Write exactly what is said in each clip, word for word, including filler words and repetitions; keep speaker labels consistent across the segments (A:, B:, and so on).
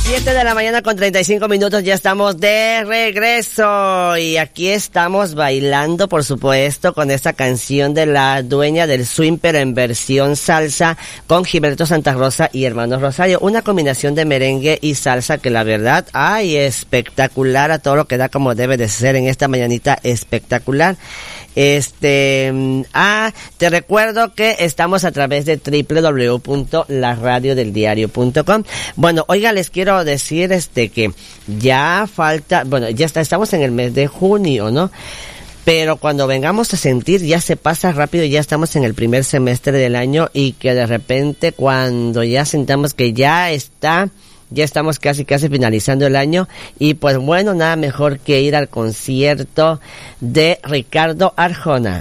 A: siete de la mañana con treinta y cinco minutos, ya estamos de regreso y aquí estamos bailando, por supuesto, con esta canción de la dueña del swing, pero en versión salsa, con Gilberto Santa Rosa y Hermanos Rosario, una combinación de merengue y salsa que la verdad, ay, espectacular, a todo lo que da como debe de ser en esta mañanita espectacular. Este, ah, te recuerdo que estamos a través de doble u doble u doble u punto la radio del diario punto com. Bueno, oiga, les quiero decir este que ya falta, bueno, ya está, estamos en el mes de junio, ¿no? Pero cuando vengamos a sentir ya se pasa rápido, ya estamos en el primer semestre del año y que de repente cuando ya sintamos que ya está, ya estamos casi casi finalizando el año y pues bueno, nada mejor que ir al concierto de Ricardo Arjona.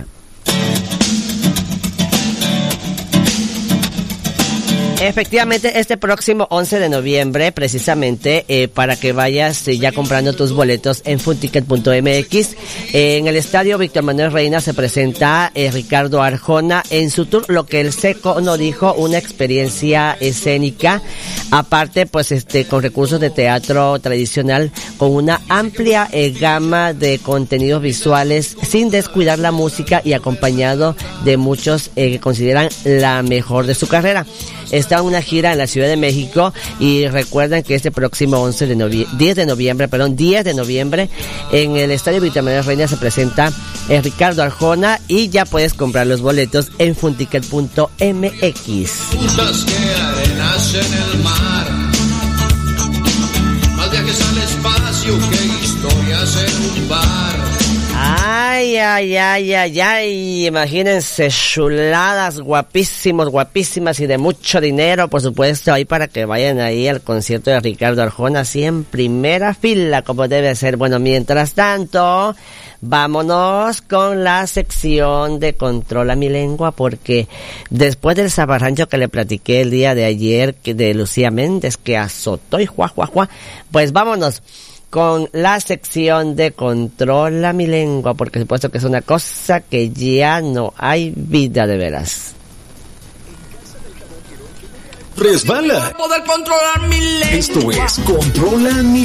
A: Efectivamente, este próximo once de noviembre, precisamente, eh, para que vayas eh, ya comprando tus boletos en funticket punto m x, eh, en el estadio Víctor Manuel Reina se presenta eh, Ricardo Arjona en su tour, lo que el Seco no dijo, una experiencia escénica, aparte, pues, este, con recursos de teatro tradicional, con una amplia eh, gama de contenidos visuales, sin descuidar la música y acompañado de muchos eh, que consideran la mejor de su carrera. Está una gira en la Ciudad de México y recuerden que este próximo once de noviembre, diez de noviembre, perdón, diez de noviembre, en el Estadio Víctor Manuel Reina se presenta eh, Ricardo Arjona y ya puedes comprar los boletos en funticket punto m x.
B: Puntas que arenas en el mar, más viajes al espacio que historias en un bar.
A: Ay, ay, ay, ay, ay, imagínense, chuladas, guapísimos, guapísimas y de mucho dinero, por supuesto, ahí para que vayan ahí al concierto de Ricardo Arjona, así en primera fila, como debe ser. Bueno, mientras tanto, vámonos con la sección de Controla mi lengua, porque después del zafarrancho que le platiqué el día de ayer, que de Lucía Méndez, que azotó y juá, juá, juá, pues vámonos con la sección de Controla mi lengua, porque supuesto que es una cosa que ya no hay vida de veras.
C: Resbala.
B: Poder controlar mi lengua.
C: Esto es Controla mi